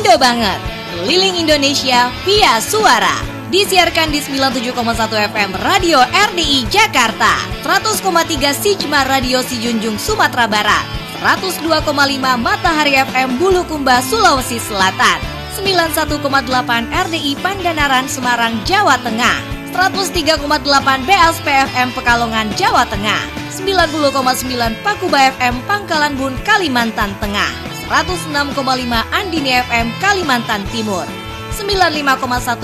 Indo banget. Keliling Indonesia via suara. Disiarkan di 97,1 FM Radio RDI Jakarta, 100,3 Sijma Radio Sijunjung Sumatera Barat, 102,5 Matahari FM Bulukumba Sulawesi Selatan, 91,8 RDI Pandanaran Semarang Jawa Tengah, 103,8 BSP FM Pekalongan Jawa Tengah, 90,9 Pakuba FM Pangkalan Bun Kalimantan Tengah, 106,5 Andini FM Kalimantan Timur, 95,1